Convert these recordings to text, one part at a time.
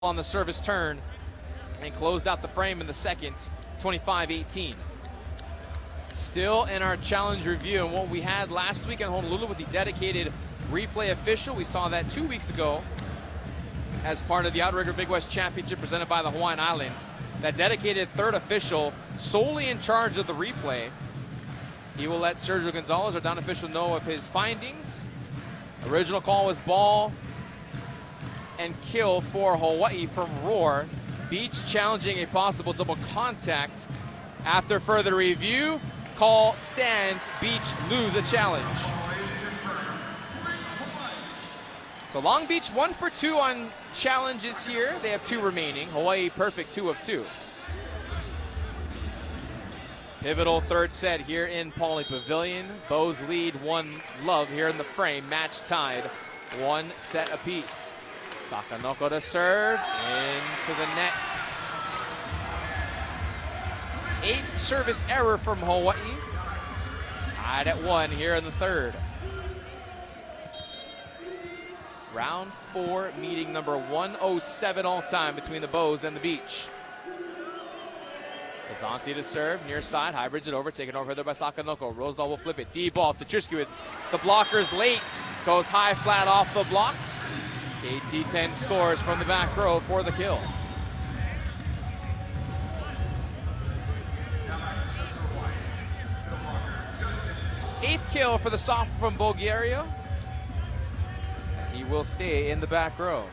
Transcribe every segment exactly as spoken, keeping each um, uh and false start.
on the service turn and closed out the frame in the second, twenty-five eighteen. Still in our challenge review, and what we had last week in Honolulu with the dedicated replay official, we saw that two weeks ago as part of the Outrigger Big West Championship presented by the Hawaiian Islands. That dedicated third official solely in charge of the replay. He will let Sergio Gonzalez, our down official, know of his findings. Original call was ball and kill for Hawaii from Roar. Beach challenging a possible double contact. After further review, call stands. Beach lose a challenge. So Long Beach one for two on challenges here. They have two remaining. Hawaii perfect two of two. Pivotal third set here in Pauley Pavilion. Bows lead one love here in the frame. Match tied, one set apiece. Sakanoko to serve, into the net. Eighth service error from Hawaii. Tied at one here in the third. Round four, meeting number one oh seven all time between the Bows and the Beach. Pizanti to serve, near side, high bridge it over, taken over there by Sakanoko. Rosendahl will flip it, D-ball, Tetrisky with the blockers late. Goes high, flat off the block. K T ten scores from the back row for the kill. Eighth kill for the soft from Bulgaria, as he will stay in the back row.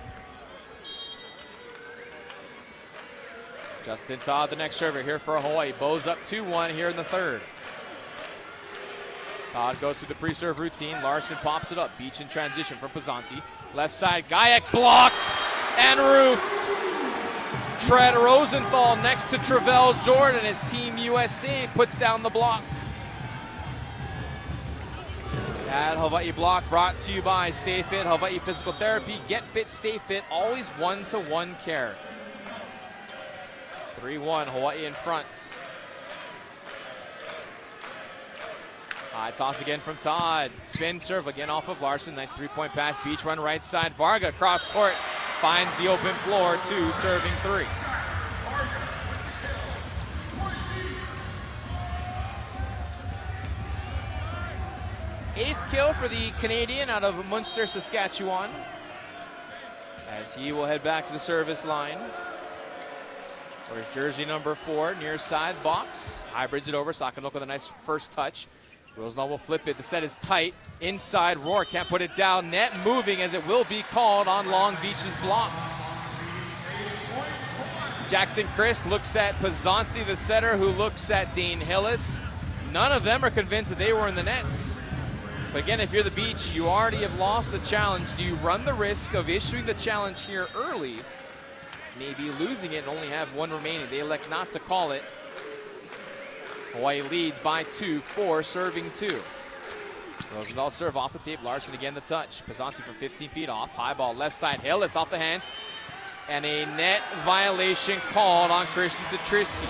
Justin Todd, the next server here for Hawaii. Bows up two one here in the third. Todd goes through the pre-serve routine. Larson pops it up. Beach in transition from Pizanti. Left side, Gajek blocked and roofed. Tread Rosenthal next to Travell Jordan as Team U S A puts down the block. That Hawaii block brought to you by Stay Fit, Hawaii Physical Therapy. Get fit, stay fit, always one-to-one care. three one, Hawaii in front. High toss again from Todd. Spin serve again off of Larson. Nice three-point pass. Beach run right side. Varga cross court finds the open floor. Two serving three. Eighth kill for the Canadian out of Munster, Saskatchewan, as he will head back to the service line. There's jersey number four, near side box. High bridge it over. Sakanoko with a nice first touch. Rosendahl will flip it. The set is tight. Inside, Roar can't put it down. Net moving as it will be called on Long Beach's block. Jackson Christ looks at Pizanti, the setter, who looks at Dane Hillis. None of them are convinced that they were in the net. But again, if you're the Beach, you already have lost the challenge. Do you run the risk of issuing the challenge here early, maybe losing it and only have one remaining? They elect not to call it. Hawaii leads by two, four, serving two. Rosendahl serve off the tape. Larson again the touch. Pizanti from fifteen feet off. High ball left side. Hillis off the hands. And a net violation called on Christian Tetrisky.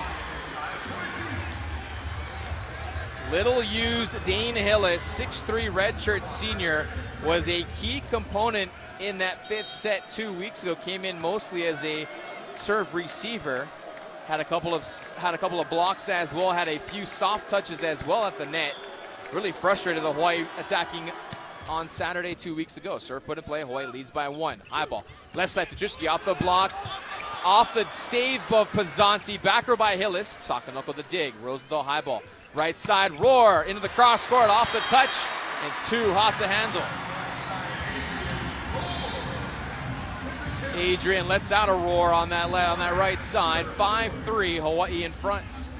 Little used Dane Hillis, six three redshirt senior, was a key component in that fifth set two weeks ago. Came in mostly as a serve receiver. Had a couple of had a couple of blocks as well. Had a few soft touches as well at the net. Really frustrated the Hawaii attacking on Saturday two weeks ago. Serve put in play. Hawaii leads by one. High ball left side to Tetrisky off the block, off the save of Pizanti. Back row by Hillis. Sakanoko the dig. Rosendahl high ball. Right side, Roar into the cross court, off the touch, and too hot to handle. Adrian lets out a Roar on that on that right side. five three, Hawaii in front.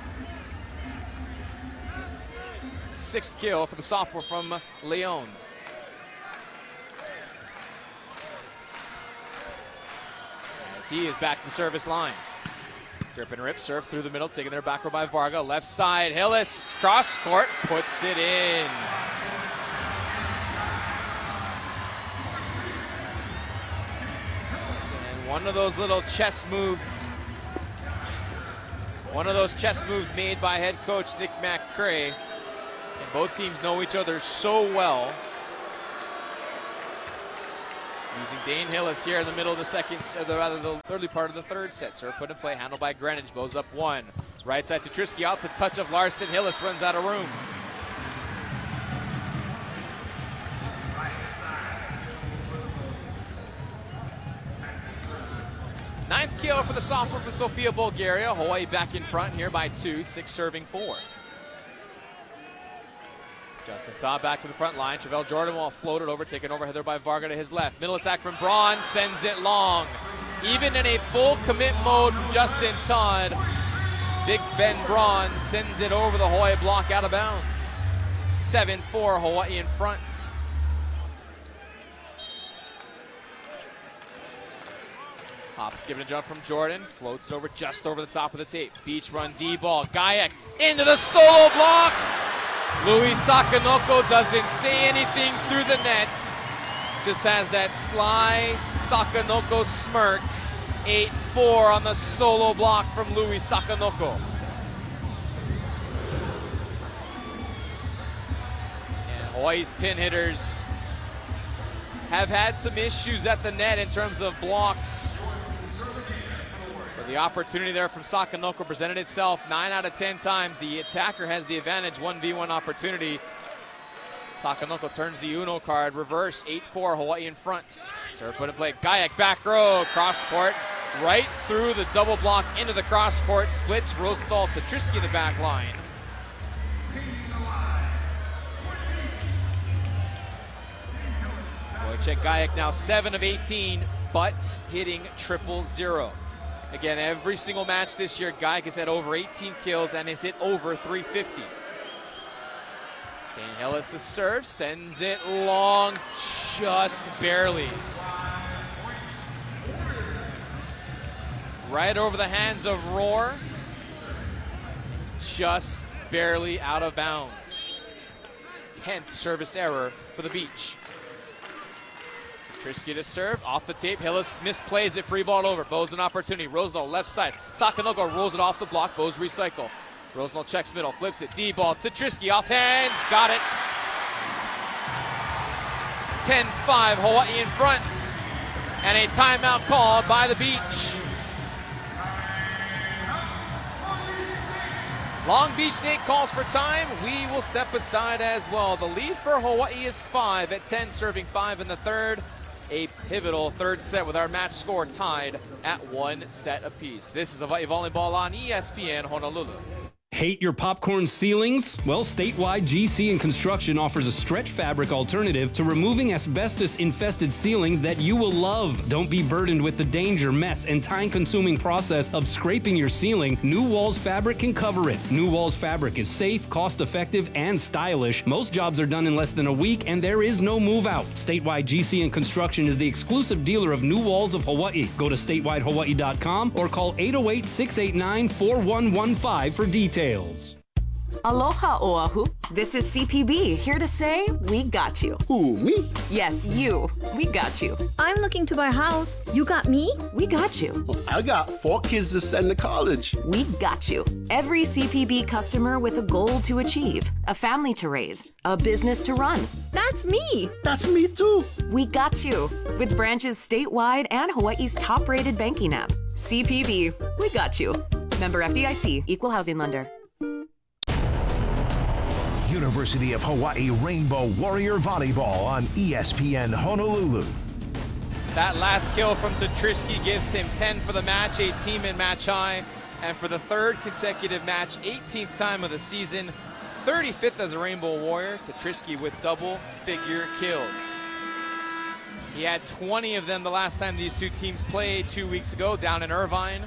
Sixth kill for the sophomore from Leon. As he is back to the service line. Grip and rip, serve through the middle, taken there back row by Varga. Left side, Hillis, cross court, puts it in. And one of those little chess moves, one of those chess moves made by head coach Nick McCray. And both teams know each other so well. Using Dane Hillis here in the middle of the second, or the, rather the early part of the third set. Serve put in play, handled by Greenwich. Bows up one. Right side to Trisky, out the touch of Larson. Hillis runs out of room. Ninth kill for the sophomore from Sofia, Bulgaria. Hawaii back in front here by two, six serving four. Justin Todd back to the front line. Travell Jordan will float it over, taken over Heather by Varga to his left. Middle attack from Braun, sends it long. Even in a full commit mode from Justin Todd, Big Ben Braun sends it over the Hawaii block out of bounds. seven four, Hawaii in front. Hops giving a jump from Jordan, floats it over just over the top of the tape. Beach run D-ball, Gajek into the solo block. Louis Sakanoko doesn't say anything through the net. Just has that sly Sakanoko smirk. eight four on the solo block from Louis Sakanoko. And Hawaii's pin hitters have had some issues at the net in terms of blocks. But the opportunity there from Sakanoko presented itself nine out of ten times. The attacker has the advantage, one v one opportunity. Sakanoko turns the Uno card, reverse, eight four, Hawaii in front. Serve put in play, Gajek back row, cross court, right through the double block into the cross court, splits Rosenthal to Trisky in the back line. Wojciech Gajek now seven of eighteen, but hitting triple zero. Again, every single match this year, Gajek has had over eighteen kills and has hit over three fifty. Dane Hillis the serve, sends it long, just barely. Right over the hands of Rohr, just barely out of bounds. tenth service error for the Beach. Trisky to serve, off the tape, Hillis misplays it, free ball over. Bows an opportunity, Rosenthal left side. Sakanoko rolls it off the block, Bows recycle. Rosenthal checks middle, flips it, D-ball to Trisky, off hands, got it. ten five, Hawaii in front. And a timeout called by the Beach. Long Beach State calls for time. We will step aside as well. The lead for Hawaii is five at ten, serving five in the third. A pivotal third set with our match score tied at one set apiece. This is Hawaii Volleyball on E S P N Honolulu. Hate your popcorn ceilings? Well, Statewide G C and Construction offers a stretch fabric alternative to removing asbestos-infested ceilings that you will love. Don't be burdened with the danger, mess, and time-consuming process of scraping your ceiling. New Walls Fabric can cover it. New Walls Fabric is safe, cost-effective, and stylish. Most jobs are done in less than a week, and there is no move-out. Statewide G C and Construction is the exclusive dealer of New Walls of Hawaii. Go to statewide hawaii dot com or call eight oh eight, six eight nine, four one one five for details. Aloha, Oahu. This is C P B, here to say we got you. Who, me? Yes, you. We got you. I'm looking to buy a house. You got me? We got you. I got four kids to send to college. We got you. Every C P B customer with a goal to achieve, a family to raise, a business to run. That's me. That's me too. We got you. With branches statewide and Hawaii's top-rated banking app. C P B, we got you. Member F D I C, Equal Housing Lender. University of Hawaii Rainbow Warrior Volleyball on E S P N Honolulu. That last kill from Trisky gives him ten for the match, a team in match high, and for the third consecutive match, eighteenth time of the season, thirty-fifth as a Rainbow Warrior, Trisky with double-figure kills. He had twenty of them the last time these two teams played two weeks ago down in Irvine.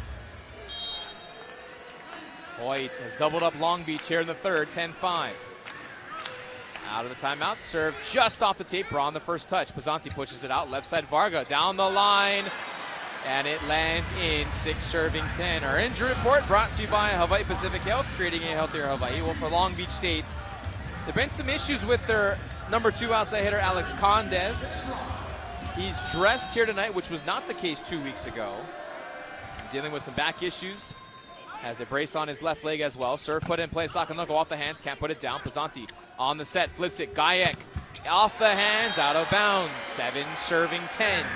Hawaii has doubled up Long Beach here in the third, ten five. Out of the timeout, serve just off the tape. Braun the first touch. Pizzanti pushes it out. Left side Varga down the line. And it lands in six serving ten. Our injury report brought to you by Hawaii Pacific Health, creating a healthier Hawaii. Well, for Long Beach State, there have been some issues with their number two outside hitter, Alex Kondev. He's dressed here tonight, which was not the case two weeks ago. Dealing with some back issues. Has a brace on his left leg as well. Serve put in play. Sakanoko off the hands. Can't put it down. Pizzanti on the set. Flips it. Gajek Off the hands, out of bounds. Seven serving ten.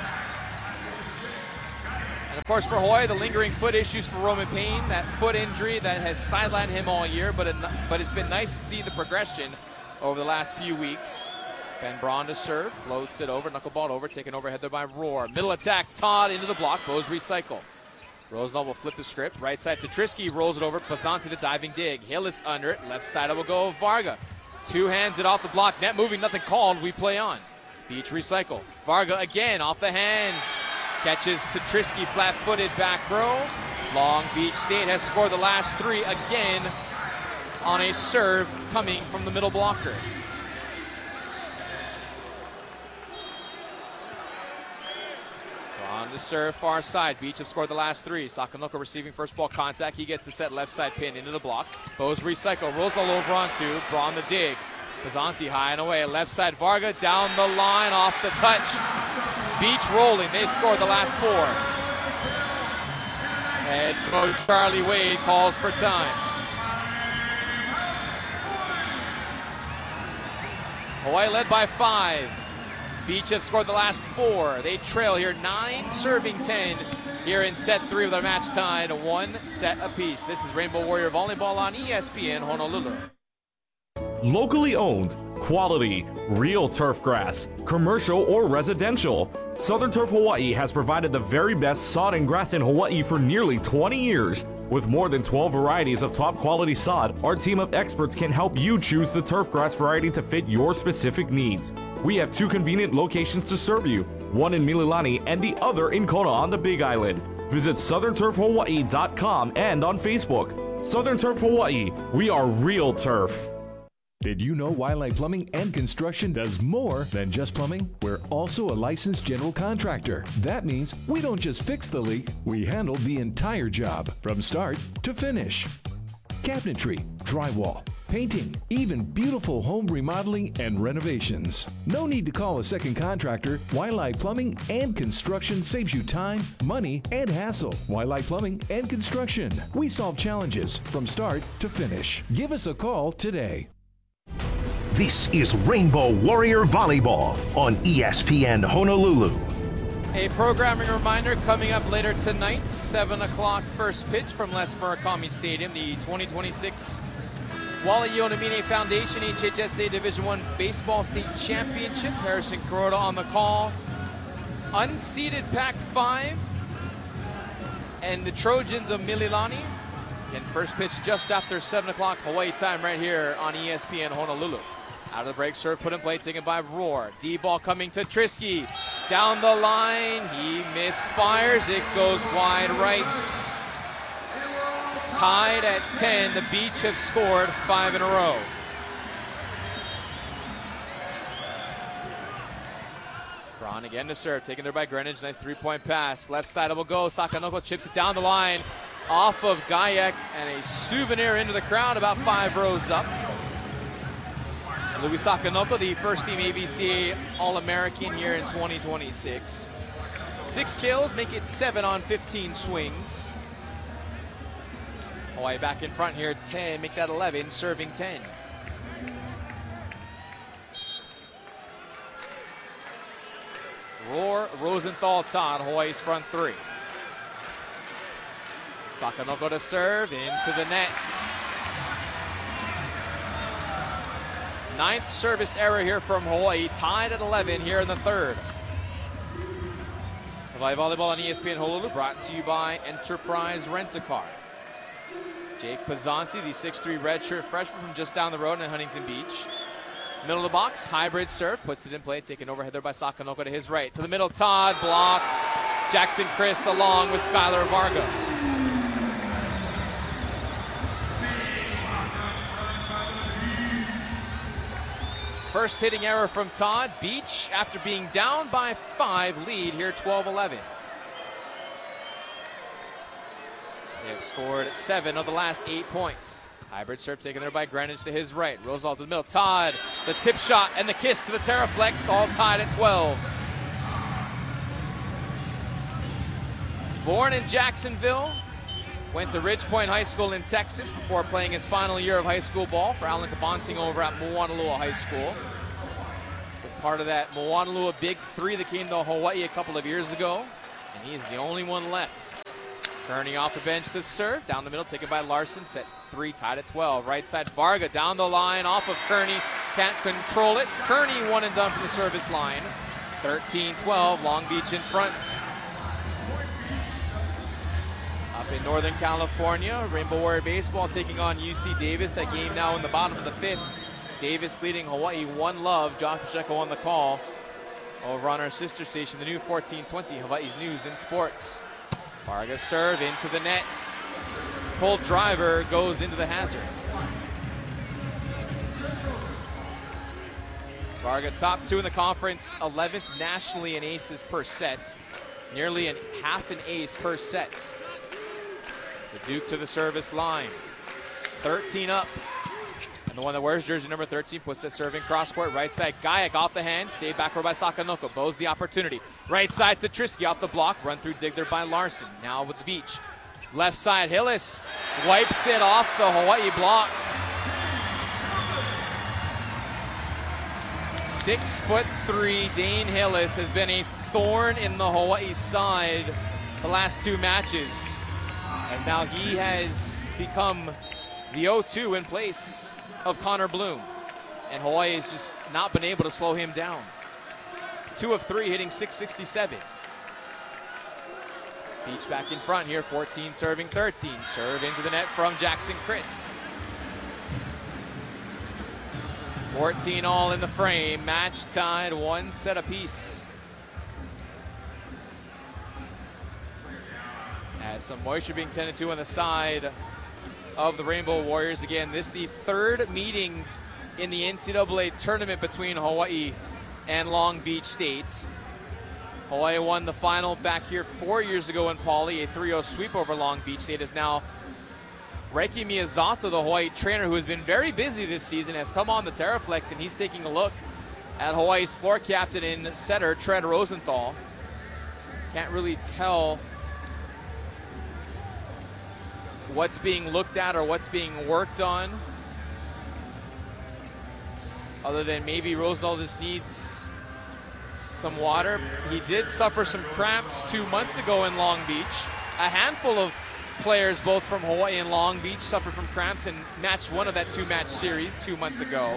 And of course for Hawaii, the lingering foot issues for Roman Payne, that foot injury that has sidelined him all year, but, it, but it's been nice to see the progression over the last few weeks. Ben Braun to serve, floats it over, knuckleball over, taken overhead there by Roar. Middle attack, Todd into the block, Bows recycle. Rosenthal will flip the script, right side to Trisky, rolls it over, Pazanti the diving dig. Hill is under it, left side it will go Varga. Two hands it off the block, net moving, nothing called, we play on. Beach recycle. Varga again, off the hands. Catches to Trisky, flat-footed back row. Long Beach State has scored the last three again on a serve coming from the middle blocker. On the serve, far side. Beach have scored the last three. Sakamoto receiving first ball contact. He gets the set left side pin into the block. Bows recycle. Rosenthal over on two. Braun the dig. Pazanti high and away. Left side Varga down the line off the touch. Beach rolling. They've scored the last four. Head coach Charlie Wade calls for time. Hawaii led by five. Beach have scored the last four. They trail here nine serving ten here in set three with our match tied one set apiece. This is Rainbow Warrior Volleyball on E S P N Honolulu. Locally owned, quality, real turf grass, commercial or residential. Southern Turf Hawaii has provided the very best sod and grass in Hawaii for nearly twenty years. With more than twelve varieties of top quality sod, our team of experts can help you choose the turf grass variety to fit your specific needs. We have two convenient locations to serve you, one in Mililani and the other in Kona on the Big Island. Visit southern turf hawaii dot com and on Facebook. Southern Turf Hawaii, we are real turf. Did you know Wildlife Plumbing and Construction does more than just plumbing? We're also a licensed general contractor. That means we don't just fix the leak, we handle the entire job from start to finish. Cabinetry, drywall, painting, even beautiful home remodeling and renovations. No need to call a second contractor. Wildlife Plumbing and Construction saves you time, money, and hassle. Wildlife Plumbing and Construction. We solve challenges from start to finish. Give us a call today. This is Rainbow Warrior Volleyball on E S P N Honolulu. A programming reminder coming up later tonight, seven o'clock first pitch from Les Murakami Stadium, the twenty twenty-six Wale Ionomine Foundation H H S A Division One Baseball State Championship. Harrison Kuroda on the call. Unseeded Pac five and the Trojans of Mililani. And first pitch just after seven o'clock Hawaii time right here on E S P N Honolulu. Out of the break, serve put in play, taken by Roar. D-ball coming to Trisky. Down the line, he misfires. It goes wide right. Tied at ten. The Beach have scored five in a row. Braun again to serve, taken there by Greenwich. Nice three-point pass. Left side it will go. Sakanoko chips it down the line. Off of Gayek and a souvenir into the crowd about five rows up. Louis Sakanoko, the first team A B C A All-American here in twenty twenty-six. Six kills, make it seven on fifteen swings. Hawaii back in front here, ten, make that eleven, serving ten. Roar, Rosenthal, Todd, Hawaii's front three. Sakanoko to serve, into the net. Ninth service error here from Hawaii, tied at eleven here in the third. Hawaii Volleyball on E S P N Honolulu, brought to you by Enterprise Rent-A-Car. Jake Pazanti, the six three redshirt freshman from just down the road in Huntington Beach. Middle of the box, hybrid serve, puts it in play, taken overhead there by Sakanoko to his right. To the middle, Todd, blocked. Jackson Christ along with Skylar Varga. First hitting error from Todd. Beach, after being down by five, lead here twelve eleven. They have scored seven of the last eight points. Hybrid serve taken there by Greenwich to his right. Roosevelt to the middle. Todd, the tip shot and the kiss to the Terraflex, all tied at twelve. Born in Jacksonville, went to Ridge Point High School in Texas before playing his final year of high school ball for Alan Kabonting over at Moanalua High School. Was part of that Moanalua Big Three that came to Hawaii a couple of years ago, and he's the only one left. Kearney off the bench to serve. Down the middle, taken by Larson. Set three, tied at twelve. Right side, Varga down the line, off of Kearney. Can't control it. Kearney one and done from the service line. thirteen twelve, Long Beach in front. Up in Northern California, Rainbow Warrior Baseball taking on U C Davis. That game now in the bottom of the fifth. Davis leading Hawaii one love. Josh Pacheco on the call. Over on our sister station, the new fourteen twenty, Hawaii's News and Sports. Varga serve into the nets. Pulled driver goes into the hazard. Varga top two in the conference, eleventh nationally in aces per set. Nearly an half an ace per set. The Duke to the service line. thirteen up. And the one that wears jersey number thirteen puts that serving cross court. Right side, Gayak off the hand. Saved back row by Sakanoko. Bows the opportunity. Right side to Trisky off the block. Run through dig there by Larson. Now with the Beach. Left side, Hillis wipes it off the Hawaii block. Six foot three, Dane Hillis has been a thorn in the Hawaii side the last two matches, as now he has become the oh two in place of Connor Bloom, and Hawaii has just not been able to slow him down. Two of three, hitting six sixty-seven. Beach back in front here, fourteen serving thirteen. Serve into the net from Jackson Christ. fourteen all in the frame, match tied, one set apiece. As some moisture being tended to on the side of the Rainbow Warriors. Again, this is the third meeting in the N C double A tournament between Hawaii and Long Beach State. Hawaii won the final back here four years ago in Pauley. A three oh sweep over Long Beach State is now Reiki Miyazato, the Hawaii trainer, who has been very busy this season, has come on the Terraflex, and he's taking a look at Hawaii's floor captain and setter, Trent Rosenthal. Can't really tell what's being looked at or what's being worked on, other than maybe Rosenthal just needs some water. He did suffer some cramps two months ago in Long Beach. A handful of players, both from Hawaii and Long Beach, suffered from cramps in match one of that two-match series two months ago.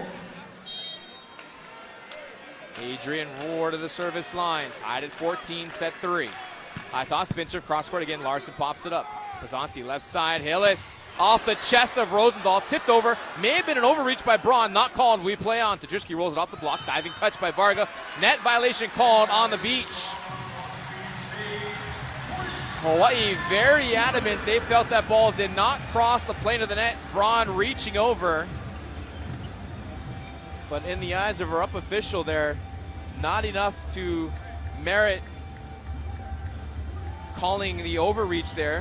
Adrian Roar to the service line, tied at fourteen, set three. High toss, spin serve, cross court again. Larson pops it up. Pizzanti left side, Hillis off the chest of Rosenthal, tipped over. May have been an overreach by Braun, not called. We play on. Tadriski rolls it off the block, diving touch by Varga. Net violation called on the Beach. Hawaii very adamant. They felt that ball did not cross the plane of the net. Braun reaching over. But in the eyes of our up official there, not enough to merit calling the overreach there.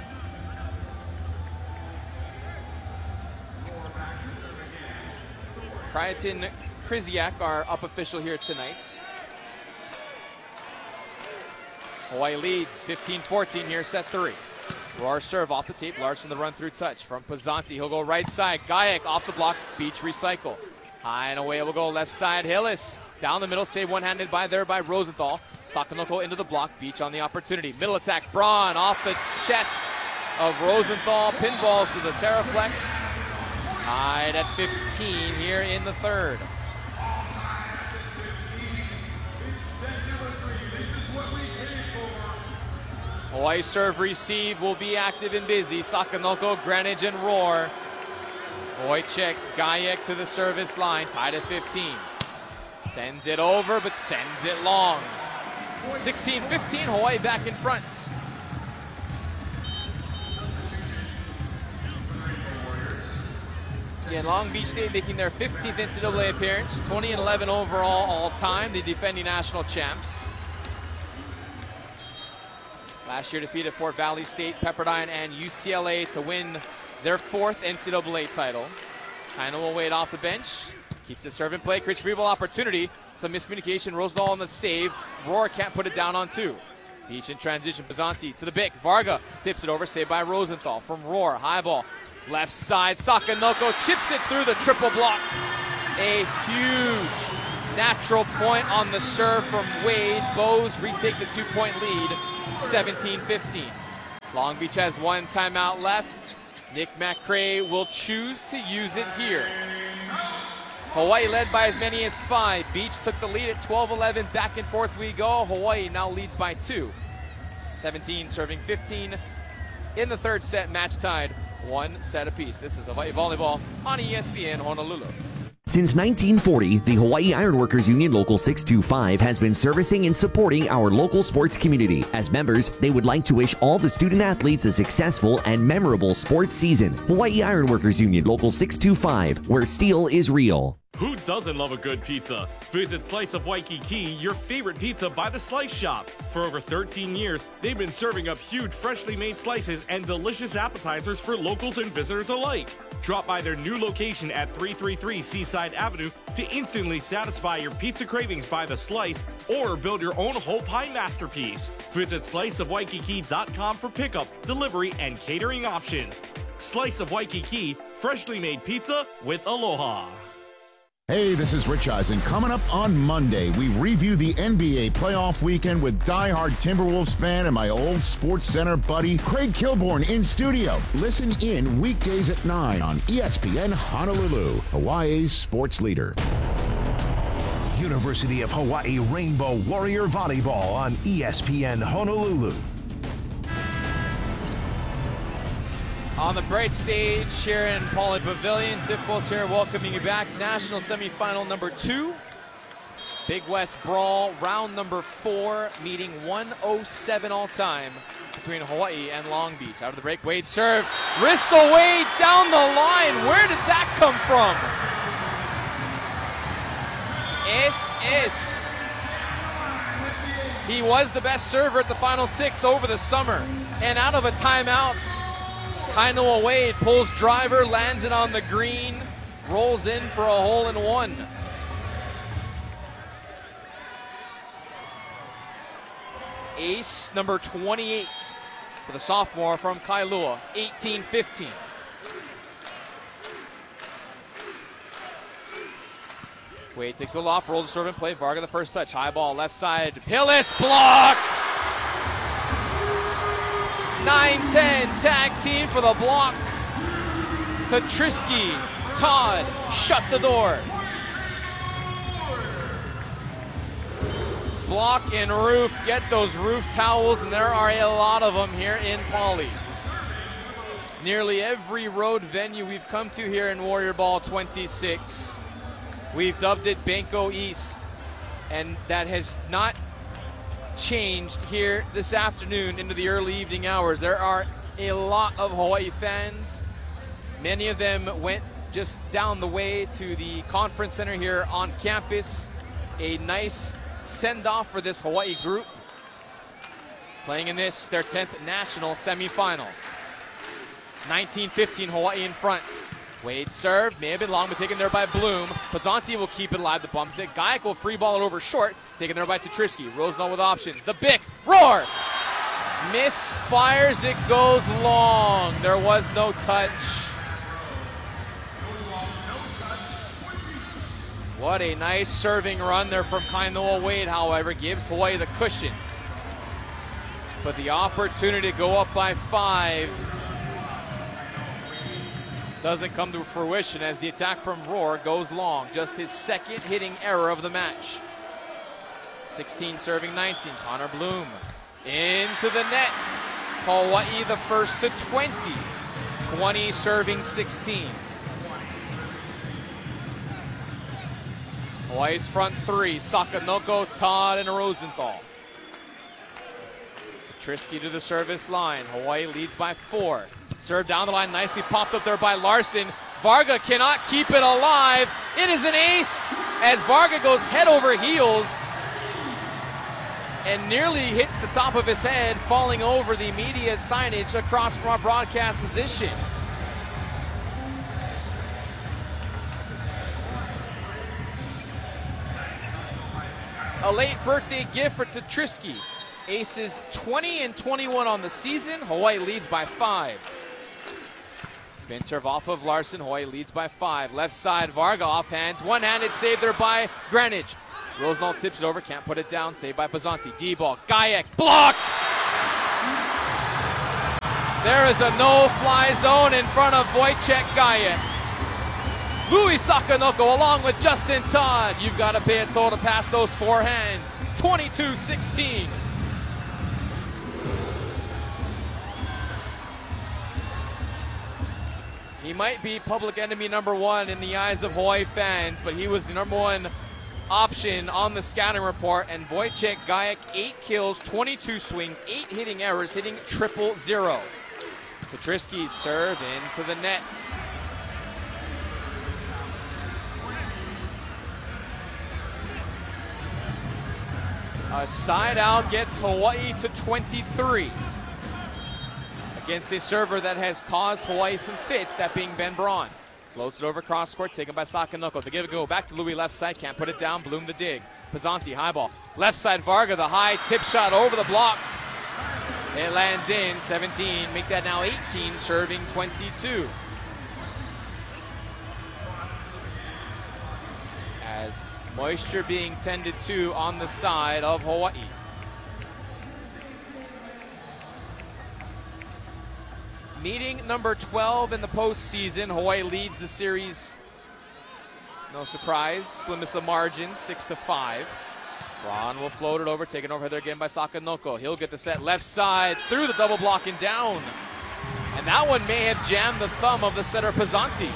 Kryatin Kriziak, our up official here tonight. Hawaii leads fifteen fourteen here, set three. Roar serve off the tape. Larson the run through touch from Pizzanti. He'll go right side. Gayak off the block. Beach recycle. High and away will go left side. Hillis down the middle. Saved one-handed by there by Rosenthal. Sakanoko into the block. Beach on the opportunity. Middle attack. Braun off the chest of Rosenthal. Pinballs to the Terraflex. Tied at fifteen here in the third. Hawaii serve receive will be active and busy. Sakanoko, Greenwich, and Roar. Wojciech Gayak to the service line, tied at fifteen. Sends it over, but sends it long. sixteen fifteen, Hawaii back in front. Again, Long Beach State making their fifteenth N C double A appearance, twenty and eleven overall all time, the defending national champs. Last year defeated Fort Valley State, Pepperdine, and U C L A to win their fourth N C double A title. Heine will wait off the bench. Keeps it serve and play, creates free ball opportunity. Some miscommunication, Rosenthal on the save. Roar can't put it down on two. Beach in transition, Pizzanti to the Bic. Varga tips it over, saved by Rosenthal from Roar. High ball, left side, Sakanoko chips it through the triple block. A huge natural point on the serve from Wade. Bows retake the two-point lead, seventeen fifteen. Long Beach has one timeout left. Nick McCray will choose to use it here. Hawaii led by as many as five. Beach took the lead at twelve eleven. Back and forth we go. Hawaii now leads by two. seventeen serving fifteen. In the third set, match tied, one set apiece. This is Hawaii Volleyball on E S P N Honolulu. Since nineteen forty, the Hawaii Ironworkers Union Local six two five has been servicing and supporting our local sports community. As members, they would like to wish all the student athletes a successful and memorable sports season. Hawaii Ironworkers Union Local six two five, where steel is real. Who doesn't love a good pizza? Visit Slice of Waikiki, your favorite pizza by the Slice Shop. For over thirteen years, they've been serving up huge freshly made slices and delicious appetizers for locals and visitors alike. Drop by their new location at three thirty-three Seaside Avenue to instantly satisfy your pizza cravings by the slice or build your own whole pie masterpiece. Visit slice of waikiki dot com for pickup, delivery, and catering options. Slice of Waikiki, freshly made pizza with aloha. Hey, this is Rich Eisen. Coming up on Monday, we review the N B A playoff weekend with diehard Timberwolves fan and my old Sports Center buddy, Craig Kilborn, in studio. Listen in weekdays at nine on E S P N Honolulu, Hawaii's sports leader. University of Hawaii Rainbow Warrior Volleyball on E S P N Honolulu. On the bright stage here in Pollard Pavilion, Tip Bolts here welcoming you back. National semifinal number two. Big West Brawl, round number four, meeting one oh seven all time between Hawaii and Long Beach. Out of the break, Wade serve. Wrist away down the line. Where did that come from? Es Es. He was the best server at the Final Six over the summer. And out of a timeout, Kainoa Wade pulls driver, lands it on the green, rolls in for a hole-in-one. Ace number twenty-eight for the sophomore from Kailua, eighteen fifteen. Wade takes a little off, rolls a serve in play. Varga the first touch, high ball, left side. Pillis blocked! nine ten tag team for the block. Tatrisky, Todd, shut the door. Block and roof, get those roof towels, and there are a lot of them here in Poly. Nearly every road venue we've come to here in Warrior Ball twenty-six, we've dubbed it Banco East, and that has not changed here this afternoon into the early evening hours. There are a lot of Hawaii fans. Many of them went just down the way to the conference center here on campus. A nice send-off for this Hawaii group, playing in this, their tenth national semifinal. nineteen fifteen, Hawaii in front. Wade served, may have been long, but taken there by Bloom. Pizzanti will keep it alive, the bumps it. Gayak will free ball it over short, taken there by Tatrisky. Rosenthal with options. The Bick, roar! Misfires, it goes long. There was no touch. What a nice serving run there from Kainoa Wade, however, gives Hawaii the cushion. But the opportunity to go up by five doesn't come to fruition as the attack from Roar goes long. Just his second hitting error of the match. sixteen serving nineteen. Connor Bloom into the net. Hawaii the first to twenty. twenty serving sixteen. Hawaii's front three. Sakanoko, Todd, and Rosenthal. Tatrisky to the service line. Hawaii leads by four. Serve down the line, nicely popped up there by Larson. Varga cannot keep it alive. It is an ace as Varga goes head over heels and nearly hits the top of his head, falling over the media signage across from our broadcast position. A late birthday gift for Tatrisky. Aces twenty and twenty-one on the season. Hawaii leads by five. Spin serve off of Larson. Hawaii leads by five. Left side, Varga offhands. One-handed save there by Greenwich. Rosendahl tips it over, can't put it down. Saved by Pazanti. D-ball. Gajek blocked. There is a no-fly zone in front of Wojciech Gajek. Louis Sakanoko along with Justin Todd. You've got to pay a toll to pass those four hands. twenty-two sixteen. He might be public enemy number one in the eyes of Hawaii fans, but he was the number one option on the scouting report. And Wojciech Gajek, eight kills, twenty-two swings, eight hitting errors, hitting triple zero. Petrisky's serve into the net. A side out gets Hawaii to twenty-three. Against a server that has caused Hawaii some fits, that being Ben Braun. Floats it over cross court, taken by Sakanoko. The give and go back to Louis left side, can't put it down. Bloom the dig. Pazanti, high ball. Left side Varga, the high tip shot over the block. It lands in, seventeen. Make that now eighteen, serving twenty-two. As moisture being tended to on the side of Hawaii. Meeting number twelve in the postseason. Hawaii leads the series. No surprise, slimmest of margins, six to five. Braun will float it over, taken over there again by Sakanoko. He'll get the set left side through the double block and down. And that one may have jammed the thumb of the setter Pazanti.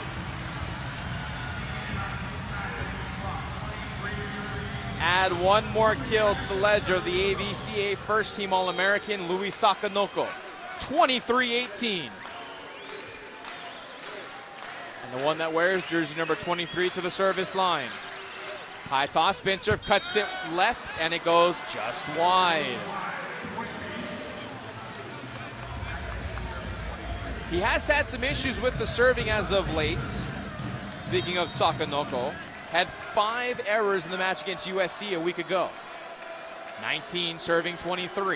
Add one more kill to the ledger of the A V C A first team All-American Louis Sakanoko. twenty-three eighteen. And the one that wears jersey number twenty-three to the service line. High toss, spin serve, cuts it left, and it goes just wide. He has had some issues with the serving as of late. Speaking of Sakanoko, had five errors in the match against U S C a week ago. nineteen serving twenty-three.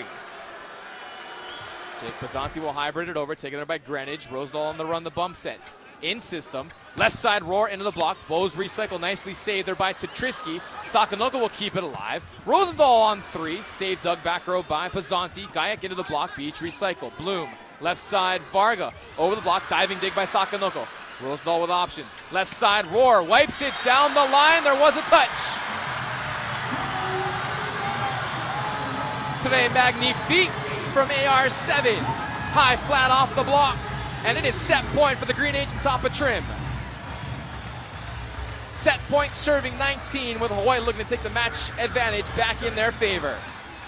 Jake Pazanti will hybrid it over, taken there by Greenwich. Rosendahl on the run, the bump set. In system, left side roar into the block. Bose recycle, nicely saved there by Tetrisky. Sakanoko will keep it alive. Rosendahl on three, saved dug back row by Pazanti. Gajek into the block, Beach recycle. Bloom, left side Varga, over the block, diving dig by Sakanoko. Rosendahl with options. Left side roar, wipes it down the line, there was a touch. Today, magnifique from A R seven. High flat off the block. And it is set point for the Green Agents top of trim. Set point serving nineteen with Hawaii looking to take the match advantage back in their favor.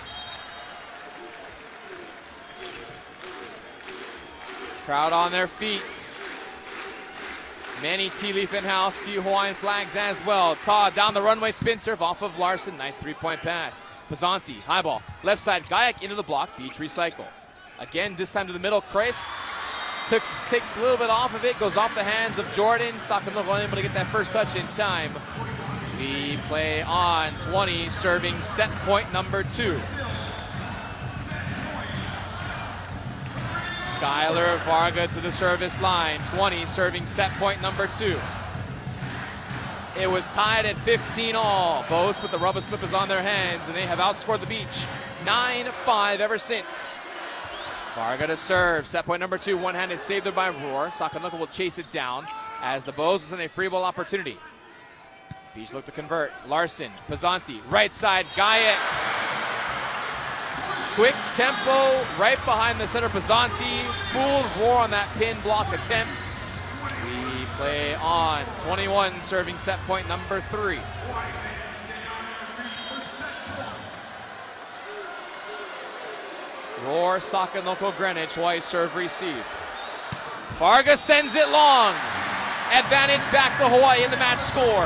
Crowd on their feet. Many tea leaf in house, few Hawaiian flags as well. Todd down the runway, spin serve off of Larson. Nice three-point pass. Pazanti, high ball, left side, Gajek into the block, Beach recycle. Again, this time to the middle, Christ. Takes, takes a little bit off of it, goes off the hands of Jordan. Sakanoko unable to get that first touch in time. We play on, twenty, serving set point number two. Skylar Varga to the service line, twenty, serving set point number two. It was tied at fifteen all. Bose put the rubber slippers on their hands, and they have outscored the Beach nine five ever since. Varga to serve, set point number two, one-handed save there by Roar. Sakanoko will chase it down as the Bows was in a free ball opportunity. Beach look to convert. Larson, Pazanti, right side, Gajek. Quick tempo right behind the center, Pazanti. Fooled Roar on that pin block attempt. We play on, twenty-one, serving set point number three. Roar, Sakanoko, Greenwich, Hawaii serve receive. Varga sends it long. Advantage back to Hawaii in the match score.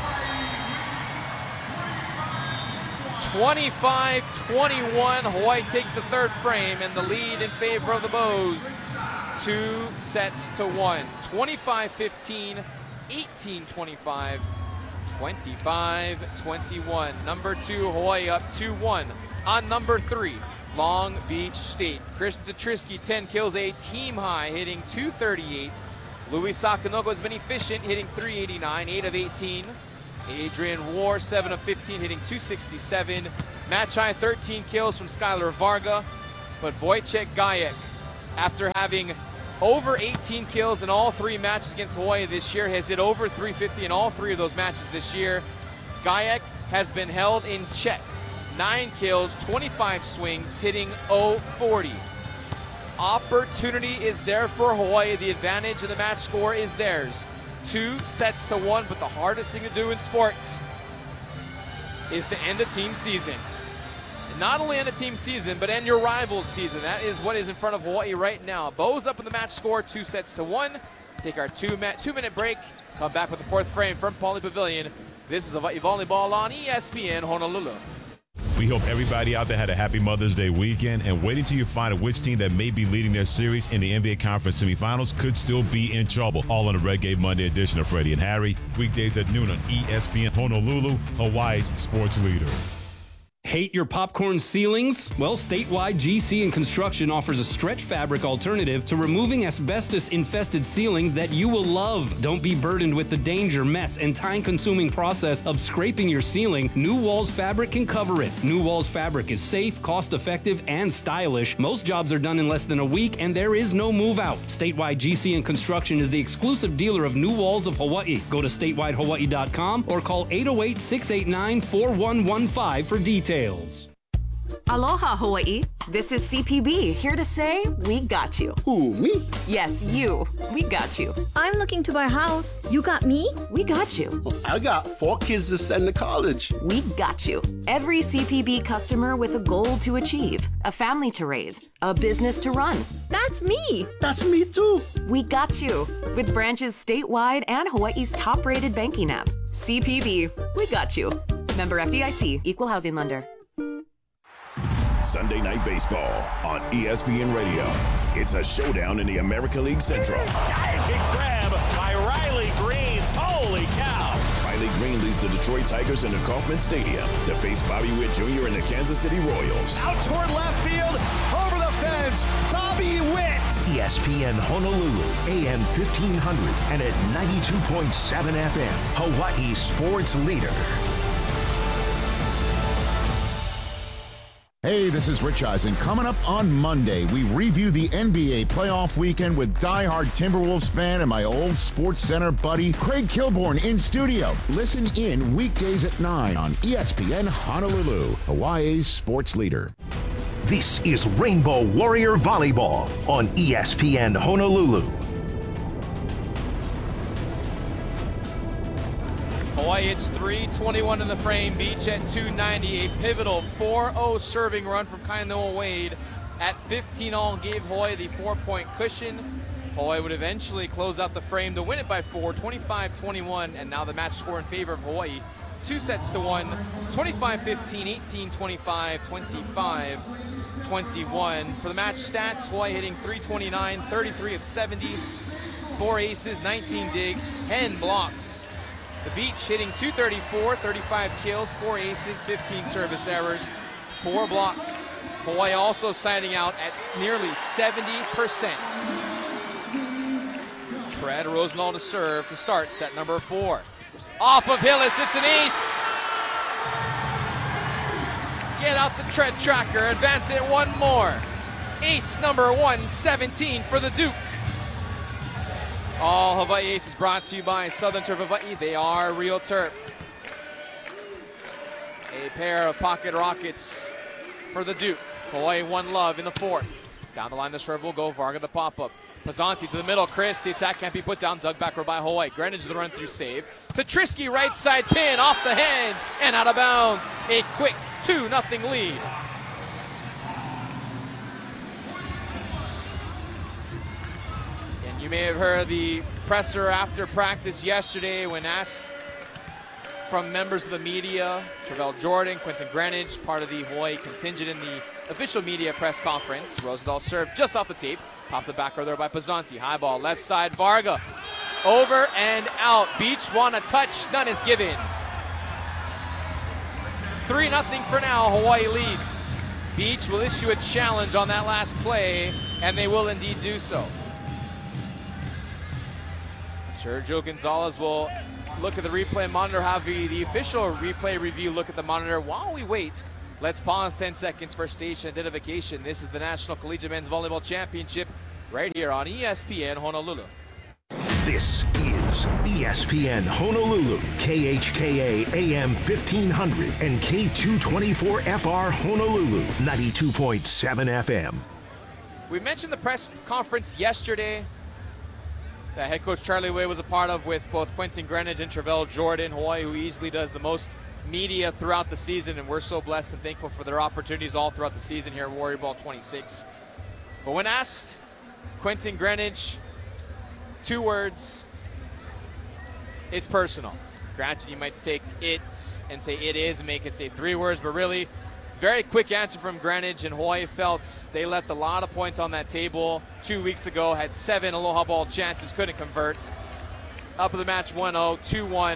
twenty-five twenty-one, Hawaii takes the third frame and the lead in favor of the Bows. Two sets to one. twenty-five fifteen, eighteen twenty-five, twenty-five twenty-one. Number two, Hawaii up two one on number three. Long Beach State. Christian Tetrisky, ten kills, a team high, hitting two thirty-eight. Louis Sakanoko has been efficient, hitting three eighty-nine, eight of eighteen. Adrian War, seven of fifteen, hitting two sixty-seven. Match high thirteen kills from Skylar Varga. But Wojciech Gajek, after having over eighteen kills in all three matches against Hawaii this year, has hit over three fifty in all three of those matches this year. Gajek has been held in check. Nine kills, twenty-five swings, hitting oh forty. Opportunity is there for Hawaii. The advantage of the match score is theirs. Two sets to one, but the hardest thing to do in sports is to end a team season. And not only end a team season, but end your rival's season. That is what is in front of Hawaii right now. Bows up in the match score, two sets to one. Take our two, two minute break. Come back with the fourth frame from Pauley Pavilion. This is Hawaii Volleyball on E S P N Honolulu. We hope everybody out there had a happy Mother's Day weekend, and waiting till you find out which team that may be leading their series in the N B A Conference semifinals could still be in trouble. All on the Red Gate Monday edition of Freddie and Harry, weekdays at noon on E S P N Honolulu, Hawaii's sports leader. Hate your popcorn ceilings? Well, Statewide G C and Construction offers a stretch fabric alternative to removing asbestos-infested ceilings that you will love. Don't be burdened with the danger, mess, and time-consuming process of scraping your ceiling. New Walls Fabric can cover it. New Walls Fabric is safe, cost-effective, and stylish. Most jobs are done in less than a week, and there is no move-out. Statewide G C and Construction is the exclusive dealer of New Walls of Hawaii. Go to statewide hawaii dot com or call eight oh eight, six eight nine, four one one five for details. Aloha, Hawaii. This is C P B, here to say we got you. Who, me? Yes, you. We got you. I'm looking to buy a house. You got me? We got you. I got four kids to send to college. We got you. Every C P B customer with a goal to achieve, a family to raise, a business to run. That's me. That's me too. We got you. With branches statewide and Hawaii's top-rated banking app. C P B, we got you. Member F D I C, Equal Housing Lender. Sunday Night Baseball on E S P N Radio. It's a showdown in the America League Central. Dive-kick grab by Riley Green. Holy cow. Riley Green leads the Detroit Tigers into Kauffman Stadium to face Bobby Witt Junior and the Kansas City Royals. Out toward left field, over the fence, Bobby Witt. E S P N Honolulu, A M fifteen hundred and at ninety-two point seven F M, Hawaii sports leader. Hey, this is Rich Eisen. Coming up on Monday, we review the N B A playoff weekend with diehard Timberwolves fan and my old Sports Center buddy, Craig Kilborn, in studio. Listen in weekdays at nine on E S P N Honolulu, Hawaii's sports leader. This is Rainbow Warrior Volleyball on E S P N Honolulu. Hawaii hits three twenty-one in the frame, Beach at two ninety, a pivotal four oh serving run from Kainoa Wade at fifteen all gave Hawaii the four-point cushion. Hawaii would eventually close out the frame to win it by four, twenty-five twenty-one, and now the match score in favor of Hawaii. Two sets to one, twenty-five fifteen, eighteen twenty-five, twenty-five twenty-one. For the match stats, Hawaii hitting three twenty-nine, thirty-three of seventy, four aces, nineteen digs, ten blocks. The Beach hitting two thirty-four, thirty-five kills, four aces, fifteen service errors, four blocks. Hawaii also siding out at nearly seventy percent. Tread Rosenthal to serve to start set number four. Off of Hillis, it's an ace. Get out the tread tracker, advance it one more. Ace number one seventeen for the Duke. All Hawaii Aces brought to you by Southern Turf Hawaii. They are real turf. A pair of pocket rockets for the Duke. Hawaii one love in the fourth. Down the line the serve will go. Varga the pop-up. Pizzanti to the middle. Chris, the attack can't be put down. Dug backward by Hawaii. Greenwich the run-through save. Petrisky right side pin off the hands and out of bounds. A quick two nothing lead. You may have heard the presser after practice yesterday when asked from members of the media, Travell Jordan, Quentin Greenwich, part of the Hawaii contingent in the official media press conference. Rosenthal served just off the tape. Popped the back row there by Pizzanti. High ball, left side, Varga. Over and out. Beach want a touch, none is given. three nothing for now, Hawaii leads. Beach will issue a challenge on that last play, and they will indeed do so. Sergio Gonzalez will look at the replay monitor, have the, the official replay review look at the monitor. While we wait, let's pause ten seconds for station identification. This is the National Collegiate Men's Volleyball Championship right here on E S P N Honolulu. This is E S P N Honolulu, K H K A A M fifteen hundred and K two twenty-four F R Honolulu, ninety-two point seven F M. We mentioned the press conference yesterday that head coach Charlie Way was a part of with both Quentin Greenidge and Travell Jordan. Hawaii, who easily does the most media throughout the season, and we're so blessed and thankful for their opportunities all throughout the season here at Warrior Ball twenty-six. But when asked, Quentin Greenidge, two words, it's personal. Granted, you might take it and say it is and make it say three words, but really, very quick answer from Greenidge, and Hawaii felt they left a lot of points on that table two weeks ago, had seven Aloha Ball chances, couldn't convert. Up of the match one oh, two one.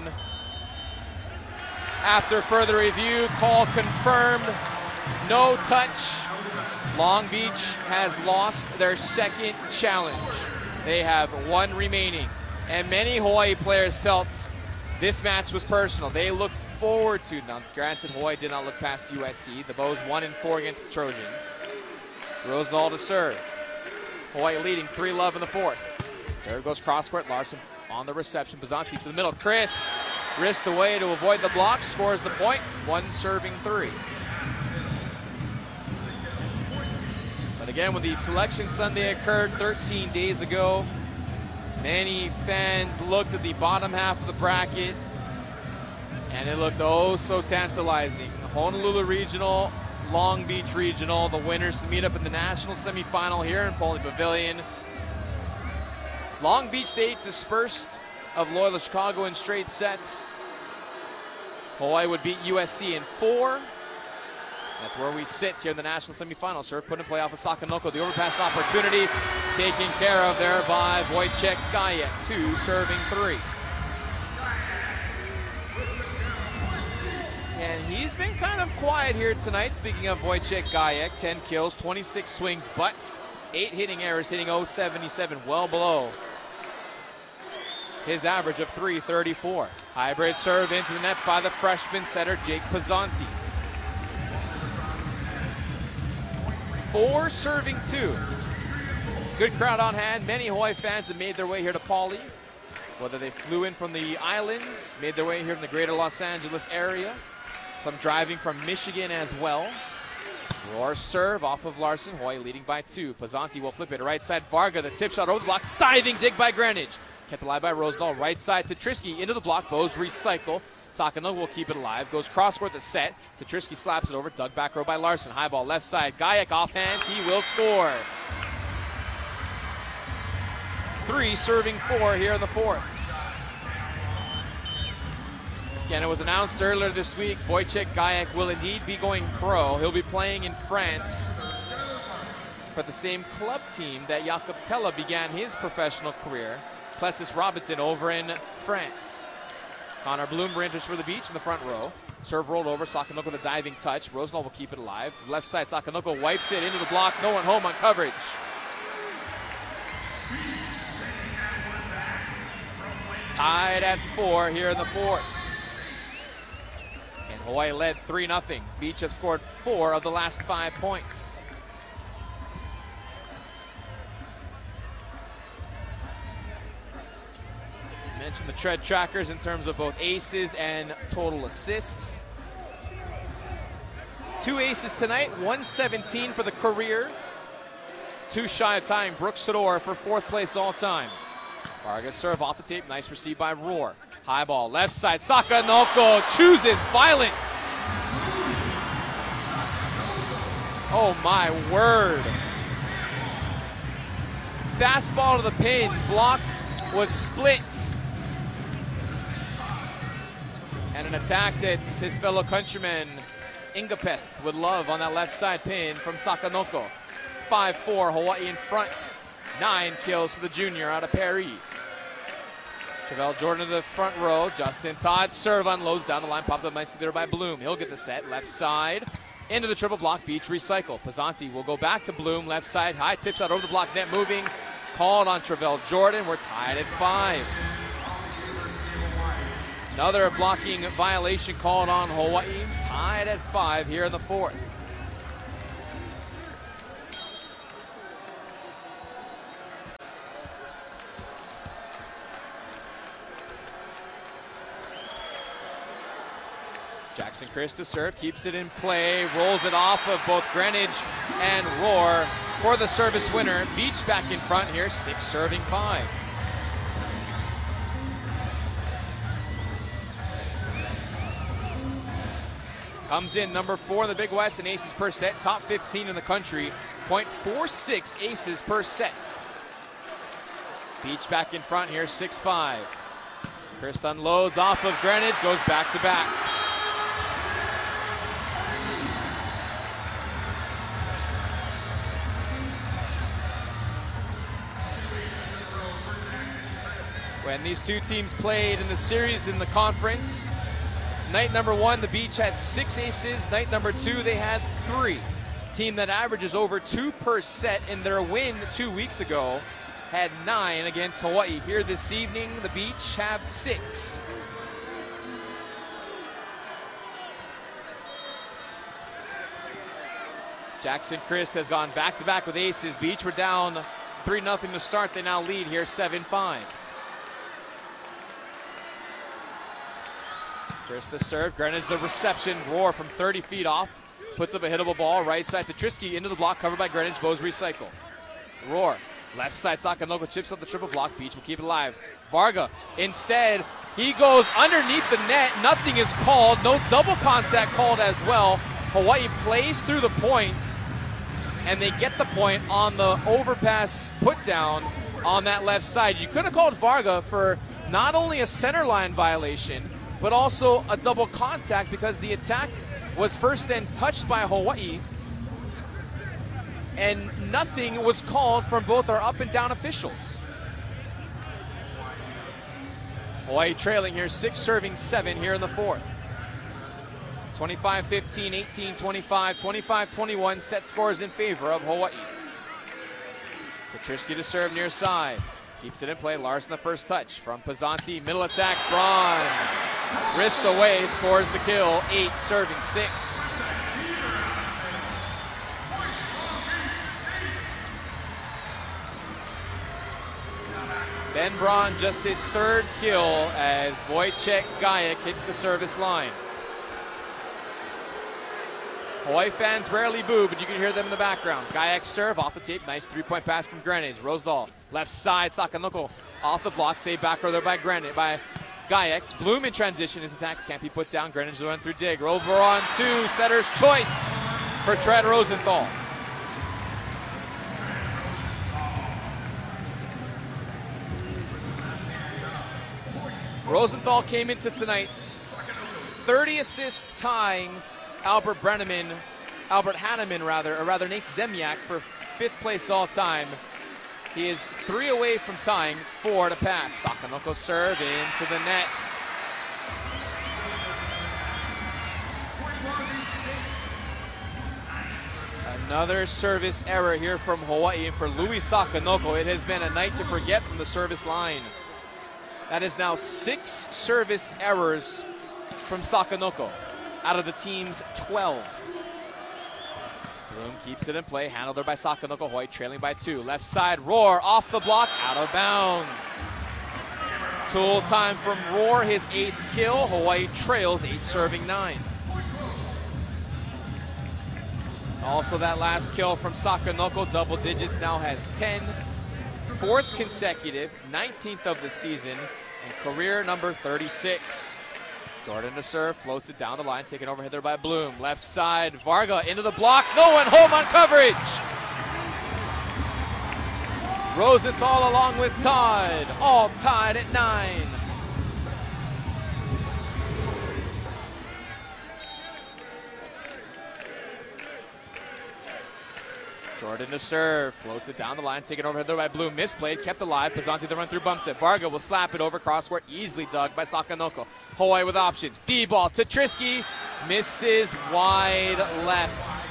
After further review, call confirmed, no touch. Long Beach has lost their second challenge. They have one remaining, and many Hawaii players felt this match was personal. They looked forward to, now granted Hawaii did not look past U S C. The Bows one and four against the Trojans. Rosendahl to serve. Hawaii leading three love in the fourth. Serve goes cross court, Larson on the reception. Bazanti to the middle, Chris wrist away to avoid the block, scores the point, one serving three. But again, when the selection Sunday occurred thirteen days ago, many fans looked at the bottom half of the bracket, and it looked oh so tantalizing. Honolulu Regional, Long Beach Regional, the winners to meet up in the national semifinal here in Pauley Pavilion. Long Beach State dispersed of Loyola Chicago in straight sets. Hawaii would beat U S C in four. That's where we sit here in the national semifinal. Serve put in play off of Sakanoko. The overpass opportunity taken care of there by Wojciech Gajek. Two serving three. And he's been kind of quiet here tonight. Speaking of Wojciech Gajek, ten kills, twenty-six swings, but eight hitting errors, hitting oh seventy-seven, well below his average of three thirty-four. Hybrid serve into the net by the freshman setter, Jake Pizzanti. Four serving two. Good crowd on hand. Many Hawaii fans have made their way here to Pauley. Whether they flew in from the islands, made their way here from the greater Los Angeles area. Some driving from Michigan as well. Roar serve off of Larson. Hawaii leading by two. Pizzanti will flip it right side. Varga, the tip shot over the block. Diving dig by Greenidge. Kept alive by Rosendahl. Right side to Trisky. Into the block. Bows recycle. Sakano will keep it alive. Goes cross court to set. Petrisky slaps it over. Dug back row by Larson. High ball left side. Gajek off hands. He will score. Three serving four here in the fourth. Again, it was announced earlier this week, Wojciech Gajek will indeed be going pro. He'll be playing in France for the same club team that Jakob Tella began his professional career. Plessis Robinson over in France. Connor Bloom enters for the Beach in the front row. Serve rolled over, Sakanoko with a diving touch. Rosendahl will keep it alive. Left side, Sakanoko wipes it into the block. No one home on coverage. Tied at four here in the fourth. And Hawaii led three nothing. Beach have scored four of the last five points. Mentioned the tread trackers in terms of both aces and total assists. Two aces tonight, one seventeen for the career. Two shy of tying Brooks Sador for fourth place all time. Vargas serve off the tape, nice receive by Roar. High ball, left side, Sakanoko chooses violence. Oh my word. Fastball to the pin, block was split. And an attack that his fellow countryman Ingapeth would love on that left side pin from Sakanoko. five four, Hawaii in front. Nine kills for the junior out of Paris. Travell Jordan to the front row. Justin Todd serve unloads down the line. Popped up nicely there by Bloom. He'll get the set. Left side. Into the triple block. Beach recycle. Pizzanti will go back to Bloom. Left side. High tip shot over the block. Net moving. Called on Travell Jordan. We're tied at five. Another blocking violation called on Hawaii, tied at five here in the fourth. Jackson Christ to serve, keeps it in play, rolls it off of both Greenwich and Roar for the service winner. Beach back in front here, six serving five. Comes in number four in the Big West in aces per set, top fifteen in the country, point four six aces per set. Beach back in front here, six five. Christ unloads off of Greenwich, goes back to back. When these two teams played in the series in the conference, night number one, the Beach had six aces. Night number two, they had three. Team that averages over two per set in their win two weeks ago had nine against Hawaii. Here this evening, the Beach have six. Jackson Christ has gone back-to-back with aces. Beach were down three nothing to start. They now lead here seven five. Chris the serve, Greenwich the reception, Roar from thirty feet off, puts up a hittable ball, right side to Trisky, into the block, covered by Greenwich, Bows recycle. Roar, left side, Sakanoko chips up the triple block, Beach will keep it alive. Varga, instead, he goes underneath the net, nothing is called, no double contact called as well. Hawaii plays through the point, and they get the point on the overpass put down on that left side. You could have called Varga for not only a center line violation, but also a double contact because the attack was first then touched by Hawaii, and nothing was called from both our up and down officials. Hawaii trailing here, six serving seven here in the fourth. twenty-five fifteen, eighteen twenty-five, twenty-five twenty-one, set scores in favor of Hawaii. Petrisky to serve near side. Keeps it in play, Larson the first touch from Pizzanti, middle attack, Braun. Wrist away, scores the kill, eight serving six. Ben Braun just his third kill as Wojciech Gajek hits the service line. Hawaii fans rarely boo, but you can hear them in the background. Gajek serve off the tape, nice three-point pass from Greenwich. Rosedal, left side, Sakanoko off the block, saved back row there by Greenwich, by Gajek. Bloom in transition, his attack can't be put down. Greenwich run through dig. Over on two, setter's choice for Trent Rosenthal. Rosenthal came into tonight thirty assists, tying Albert Brenneman, Albert Hanneman rather, or rather Nate Zemyak for fifth place all time. He is three away from tying, four to pass. Sakanoko serve into the net. Another service error here from Hawaii, and for Louis Sakanoko, it has been a night to forget from the service line. That is now six service errors from Sakanoko out of the team's twelve. Bloom keeps it in play, handled there by Sakanoko. Hawaii trailing by two. Left side, Roar off the block, out of bounds. Tool time from Roar, his eighth kill. Hawaii trails eight serving nine. Also that last kill from Sakanoko, double digits, now has ten. Fourth consecutive, nineteenth of the season, and career number thirty-six. Jordan to serve, floats it down the line, taken overhead there by Bloom. Left side, Varga into the block, no one home on coverage. Rosenthal along with Todd, all tied at nine. Jordan to serve, floats it down the line, taken overhead there by Bloom, misplayed, kept alive, Pizzanti the run through bumps it. Varga will slap it over crosscourt, easily dug by Sakanoko. Hawaii with options, D-ball to Trisky, misses wide left.